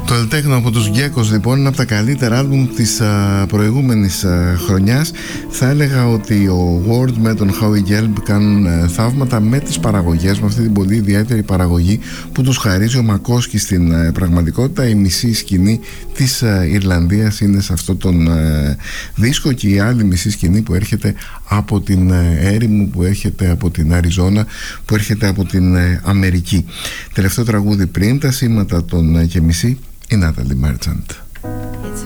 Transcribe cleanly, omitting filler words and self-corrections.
Το El Techno από τους Γκέκος λοιπόν είναι από τα καλύτερα άλμπουμ της προηγούμενης χρονιάς. Θα έλεγα ότι ο Word με τον Howie Gelb κάνουν θαύματα με τις παραγωγές, με αυτή την πολύ ιδιαίτερη παραγωγή που τους χαρίζει ο Μακόσκι στην πραγματικότητα. Η μισή σκηνή της Ιρλανδίας είναι σε αυτό τον δίσκο και η άλλη μισή σκηνή που έρχεται από την έρημο, που έρχεται από την Αριζόνα, που έρχεται από την Αμερική. Τελευταίο τραγούδι πριν τα σήματα των και μισή, η Natalie Merchant. It's